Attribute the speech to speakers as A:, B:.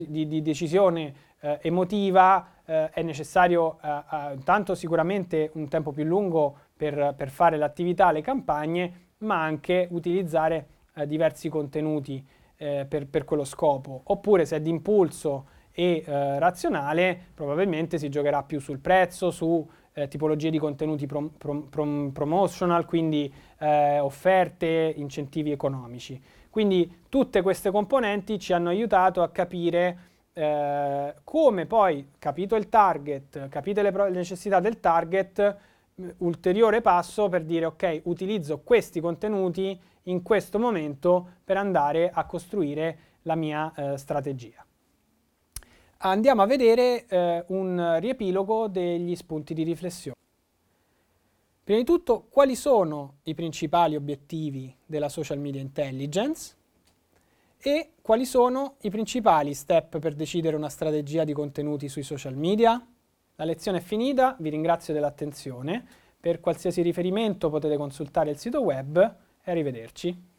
A: di decisione emotiva è necessario tanto sicuramente un tempo più lungo per fare l'attività, le campagne, ma anche utilizzare diversi contenuti per quello scopo. Oppure se è di impulso e razionale, probabilmente si giocherà più sul prezzo, su tipologie di contenuti promotional, quindi offerte, incentivi economici. Quindi tutte queste componenti ci hanno aiutato a capire come poi, capito il target, capite le necessità del target, ulteriore passo per dire ok, utilizzo questi contenuti in questo momento per andare a costruire la mia strategia. Andiamo a vedere un riepilogo degli spunti di riflessione. Prima di tutto, quali sono i principali obiettivi della social media intelligence e quali sono i principali step per decidere una strategia di contenuti sui social media? La lezione è finita, vi ringrazio dell'attenzione. Per qualsiasi riferimento potete consultare il sito web e arrivederci.